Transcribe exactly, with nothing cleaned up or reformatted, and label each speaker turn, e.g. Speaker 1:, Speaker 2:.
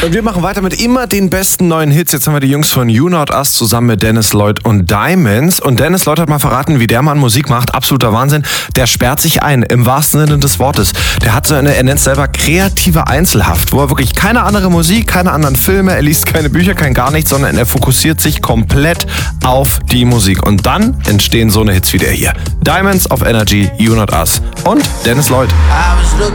Speaker 1: Und wir machen weiter mit immer den besten neuen Hits. Jetzt haben wir die Jungs von You Not Us zusammen mit Dennis Lloyd und Diamonds. Und Dennis Lloyd hat mal verraten, wie der Mann Musik macht. Absoluter Wahnsinn. Der sperrt sich ein, im wahrsten Sinne des Wortes. Der hat so eine, er nennt es selber kreative Einzelhaft, wo er wirklich keine andere Musik, keine anderen Filme, er liest keine Bücher, kein gar nichts, sondern er fokussiert sich komplett auf die Musik. Und dann entstehen so eine Hits wie der hier. Diamonds auf Energy, You Not Us und Dennis Lloyd.